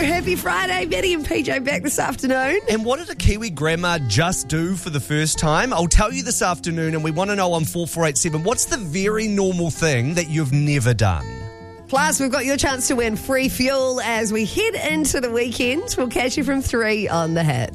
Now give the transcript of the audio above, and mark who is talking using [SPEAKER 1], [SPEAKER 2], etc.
[SPEAKER 1] Happy Friday. Betty and PJ back this afternoon.
[SPEAKER 2] And what did a Kiwi grandma just do for the first time? I'll tell you this afternoon, and we want to know on 4487, what's the very normal thing that you've never done?
[SPEAKER 1] Plus, we've got your chance to win free fuel as we head into the weekend. We'll catch you from 3 on The Hit.